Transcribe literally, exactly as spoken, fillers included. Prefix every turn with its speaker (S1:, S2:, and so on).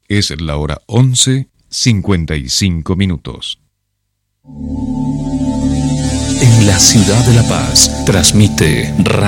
S1: Es la hora once, cincuenta y cinco minutos.
S2: En la ciudad de La Paz, transmite Radio